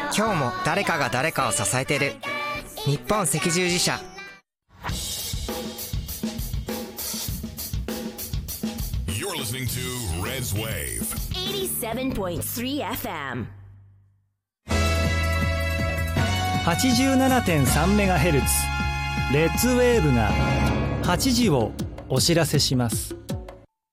今日も誰かが誰かを支えてる。日本赤十字社。 You're listening to Red's Wave 87.3 FM 87.3 メガヘルツ。レッツウェーブが8時をお知らせします。